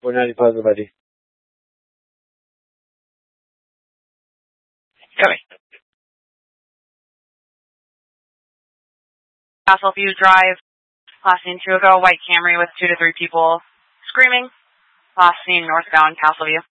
490 Plaza Buddy. Copy. Castleview Drive, last seen 2 ago, white Camry with 2 to 3 people screaming. Last seen northbound Castleview.